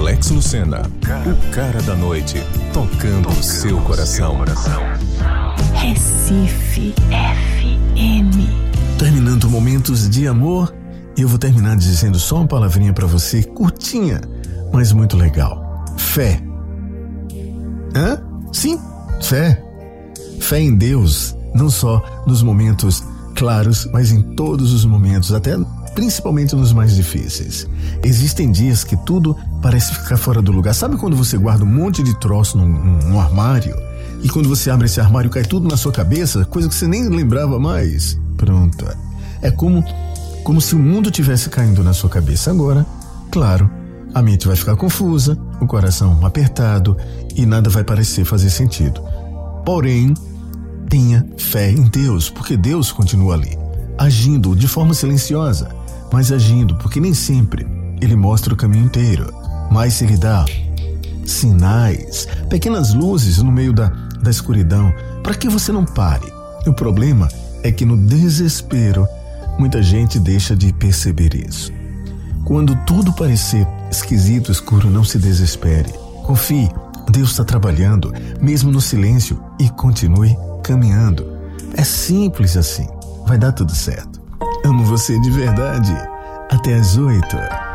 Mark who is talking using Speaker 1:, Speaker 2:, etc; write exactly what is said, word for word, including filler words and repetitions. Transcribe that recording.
Speaker 1: Alex Lucena, o cara da noite, tocando o seu coração.
Speaker 2: Recife F M.
Speaker 3: Terminando momentos de amor, eu vou terminar dizendo só uma palavrinha pra você, curtinha, mas muito legal. Fé. Hã? Sim, fé. Fé em Deus, não só nos momentos claros, mas em todos os momentos, até principalmente nos mais difíceis. Existem dias que tudo parece ficar fora do lugar. Sabe quando você guarda um monte de troço num, num armário e quando você abre esse armário cai tudo na sua cabeça, coisa que você nem lembrava mais? Pronto. É como, como se o mundo tivesse caindo na sua cabeça. Agora, claro, a mente vai ficar confusa, o coração apertado e nada vai parecer fazer sentido. Porém, tenha fé em Deus, porque Deus continua ali, agindo de forma silenciosa, mas agindo, porque nem sempre Ele mostra o caminho inteiro, mas Ele dá sinais, pequenas luzes no meio da, da escuridão, para que você não pare. O problema é que no desespero, muita gente deixa de perceber isso. Quando tudo parecer esquisito, escuro, não se desespere. Confie, Deus está trabalhando, mesmo no silêncio, e continue caminhando. É simples assim. Vai dar tudo certo. Amo você de verdade. Até às oito.